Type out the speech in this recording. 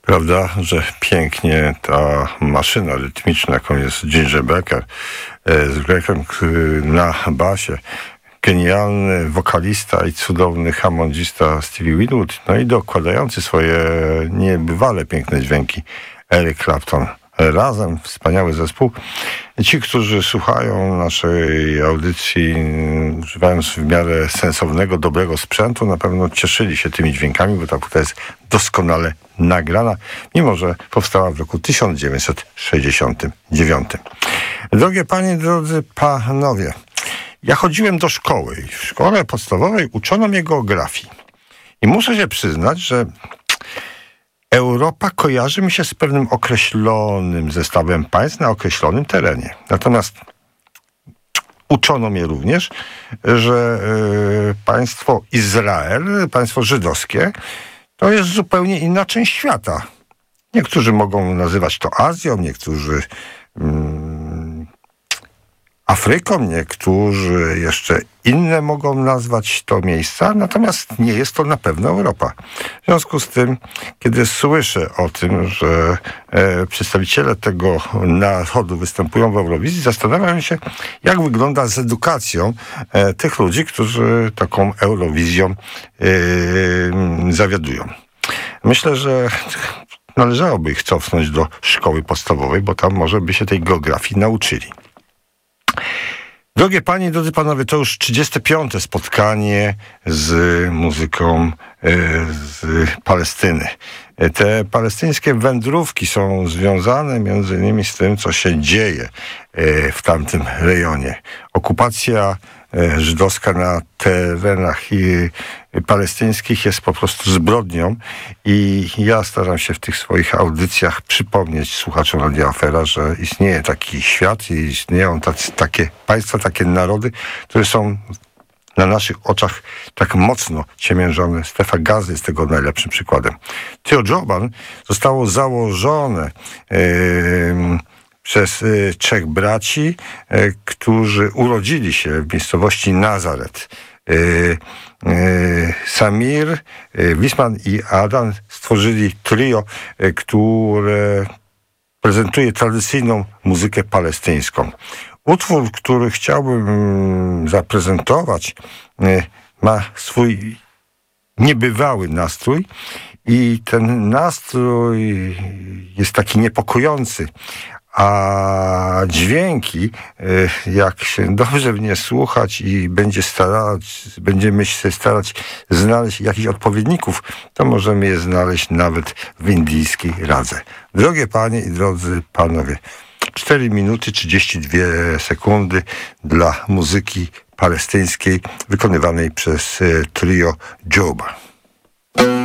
Prawda, że pięknie ta maszyna rytmiczna, jaką jest Ginger Baker z Grekiem na basie. Genialny wokalista i cudowny hammondista Stevie Winwood, no i dokładający swoje niebywale piękne dźwięki Eric Clapton. Razem wspaniały zespół. Ci, którzy słuchają naszej audycji, używając w miarę sensownego, dobrego sprzętu, na pewno cieszyli się tymi dźwiękami, bo ta płyta jest doskonale nagrana, mimo że powstała w roku 1969. Drogie panie, drodzy panowie, ja chodziłem do szkoły i w szkole podstawowej uczono mnie geografii. I muszę się przyznać, że Europa kojarzy mi się z pewnym określonym zestawem państw na określonym terenie. Natomiast uczono mnie również, że państwo Izrael, państwo żydowskie, to jest zupełnie inna część świata. Niektórzy mogą nazywać to Azją, niektórzy Afryką, niektórzy jeszcze inne mogą nazwać to miejsca, natomiast nie jest to na pewno Europa. W związku z tym, kiedy słyszę o tym, że przedstawiciele tego narodu występują w Eurowizji, zastanawiam się, jak wygląda z edukacją tych ludzi, którzy taką Eurowizją zawiadują. Myślę, że należałoby ich cofnąć do szkoły podstawowej, bo tam może by się tej geografii nauczyli. Drogie panie, drodzy panowie, to już 35. spotkanie z muzyką z Palestyny. Te palestyńskie wędrówki są związane między innymi z tym, co się dzieje w tamtym rejonie. Okupacja żydowska na terenach palestyńskich jest po prostu zbrodnią i ja staram się w tych swoich audycjach przypomnieć słuchaczom Radia Afera, że istnieje taki świat i istnieją takie państwa, takie narody, które są na naszych oczach tak mocno ciemiężone. Strefa Gazy jest tego najlepszym przykładem. Trio Joban zostało założone przez trzech braci, którzy urodzili się w miejscowości Nazaret. Samir, Wisman i Adan stworzyli trio, które prezentuje tradycyjną muzykę palestyńską. Utwór, który chciałbym zaprezentować, ma swój niebywały nastrój i ten nastrój jest taki niepokojący, a dźwięki, jak się dobrze w nie słuchać i będziemy się starać znaleźć jakichś odpowiedników, to możemy je znaleźć nawet w indyjskiej radze. Drogie panie i drodzy panowie, 4 minuty 32 sekundy dla muzyki palestyńskiej wykonywanej przez trio Joban.